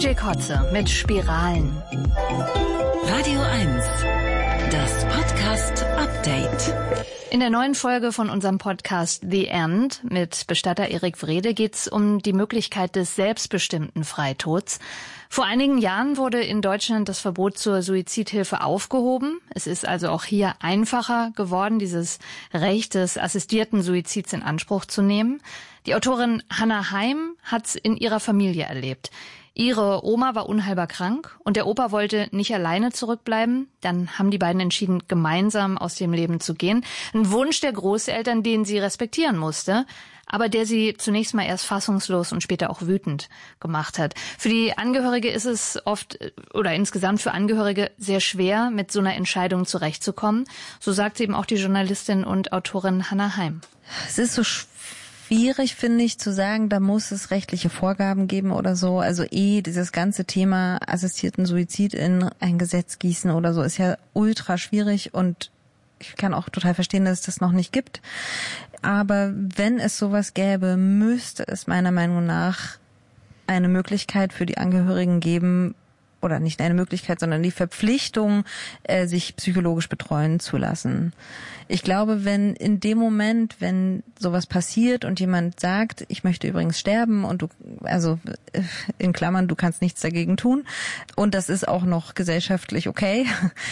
DJ Kotze mit Spiralen. Radio 1, das Podcast Update. In der neuen Folge von unserem Podcast The End mit Bestatter Erik Wrede geht's um die Möglichkeit des selbstbestimmten Freitods. Vor einigen Jahren wurde in Deutschland das Verbot zur Suizidhilfe aufgehoben. Es ist also auch hier einfacher geworden, dieses Recht des assistierten Suizids in Anspruch zu nehmen. Die Autorin Hannah Heim hat's in ihrer Familie erlebt. Ihre Oma war unheilbar krank und der Opa wollte nicht alleine zurückbleiben. Dann haben die beiden entschieden, gemeinsam aus dem Leben zu gehen. Ein Wunsch der Großeltern, den sie respektieren musste, aber der sie zunächst mal erst fassungslos und später auch wütend gemacht hat. Für die Angehörige ist es oft oder insgesamt für Angehörige sehr schwer, mit so einer Entscheidung zurechtzukommen. So sagt eben auch die Journalistin und Autorin Hannah Heim. Es ist so schwierig, finde ich, zu sagen, da muss es rechtliche Vorgaben geben oder so. Also dieses ganze Thema assistierten Suizid in ein Gesetz gießen oder so ist ja ultra schwierig und ich kann auch total verstehen, dass es das noch nicht gibt. Aber wenn es sowas gäbe, müsste es meiner Meinung nach eine Möglichkeit für die Angehörigen geben, oder nicht eine Möglichkeit, sondern die Verpflichtung, sich psychologisch betreuen zu lassen. Ich glaube, wenn in dem Moment, wenn sowas passiert und jemand sagt, ich möchte übrigens sterben und du, also in Klammern, du kannst nichts dagegen tun und das ist auch noch gesellschaftlich okay,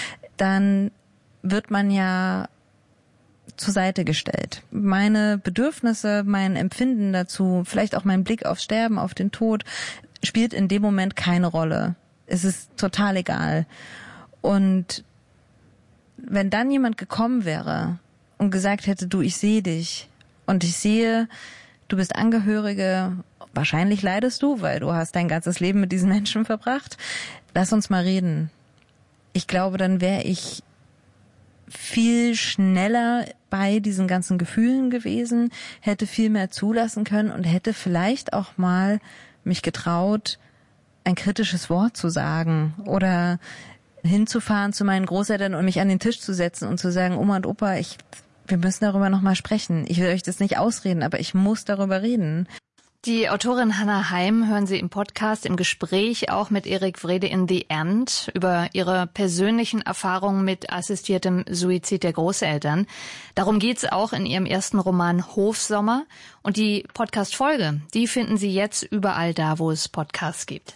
dann wird man ja zur Seite gestellt. Meine Bedürfnisse, mein Empfinden dazu, vielleicht auch mein Blick aufs Sterben, auf den Tod, spielt in dem Moment keine Rolle. Es ist total egal. Und wenn dann jemand gekommen wäre und gesagt hätte, du, ich sehe dich und ich sehe, du bist Angehörige, wahrscheinlich leidest du, weil du hast dein ganzes Leben mit diesen Menschen verbracht, lass uns mal reden. Ich glaube, dann wäre ich viel schneller bei diesen ganzen Gefühlen gewesen, hätte viel mehr zulassen können und hätte vielleicht auch mal mich getraut, ein kritisches Wort zu sagen oder hinzufahren zu meinen Großeltern und mich an den Tisch zu setzen und zu sagen, Oma und Opa, wir müssen darüber nochmal sprechen. Ich will euch das nicht ausreden, aber ich muss darüber reden. Die Autorin Hannah Heim hören Sie im Podcast im Gespräch auch mit Erik Wrede in The End über ihre persönlichen Erfahrungen mit assistiertem Suizid der Großeltern. Darum geht's auch in ihrem ersten Roman Hofsommer. Und die Podcast-Folge, die finden Sie jetzt überall da, wo es Podcasts gibt.